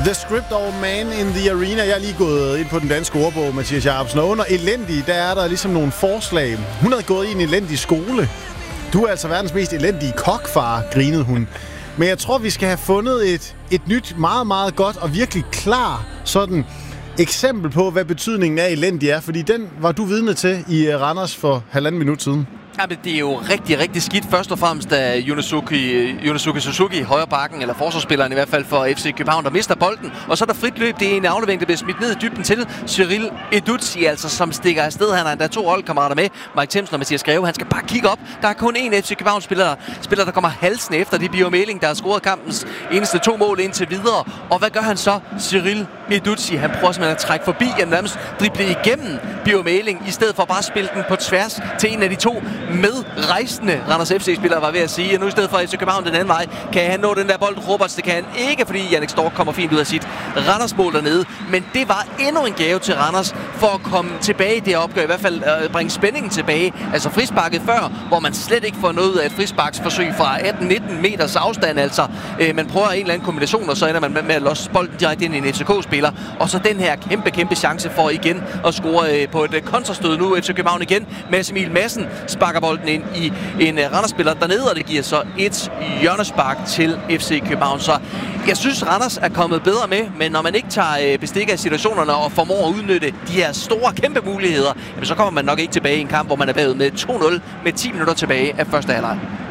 The script of man in the arena. Jeg er lige gået ind på den danske ordbog, Mathias Jacobsen. Og under elendig, der er der ligesom nogle forslag. Hun havde gået i en elendig skole. Du er altså verdens mest elendige kokfar, grinede hun. Men jeg tror, vi skal have fundet et nyt, meget, meget godt og virkelig klar sådan eksempel på, hvad betydningen af elendig er. Fordi den var du vidne til i Randers for 1,5 minut siden. Jamen, det er jo rigtig, rigtig skidt. Først og fremmest af Yunosuke Suzuki, højre bakken, eller forsvarsspilleren i hvert fald for FC København, der mister bolden. Og så er der frit løb. Det er en aflevering, der bliver smidt ned i dybden til Cyril Eduzzi, altså, som stikker afsted. Han har endda 2 holdkammerater med. Mike Themsen og Mathias Greve. Han skal bare kigge op. Der er kun én FC København-spiller, der kommer halsen efter. Det er Bio Meling, der har scoret kampens eneste 2 mål indtil videre. Og hvad gør han så? Cyril Eduzzi, han prøver simpelthen at trække forbi, og nærmest drible igennem Bio Meling, i stedet for bare at spille den på tværs til en af de 2 medrejsende Randers FC-spillere, var ved at sige. Og nu i stedet for FC København den anden vej, kan han nå den der bold. Roberts, det kan han ikke, fordi Jannik Stork kommer fint ud af sit Randers-mål dernede. Men det var endnu en gave til Randers for at komme tilbage i det opgør, i hvert fald bringe spændingen tilbage. Altså frisparket før, hvor man slet ikke får noget af et frisparksforsøg fra 18-19 meters afstand. Altså, man prøver en eller anden kombination, og så ender man med at losse bolden direkte ind i en FCK-spiller. Og så den her kæmpe chance for igen at score på et kontrastød nu. FC København igen. Mads Emil Madsen sparker bolden ind i en Randers-spiller dernede, og det giver så et hjørnespark til FC København. Så jeg synes, Randers er kommet bedre med, men når man ikke tager bestik af situationerne og formår at udnytte de her store, kæmpe muligheder, så kommer man nok ikke tilbage i en kamp, hvor man er bagud med 2-0 med 10 minutter tilbage af første halvleg.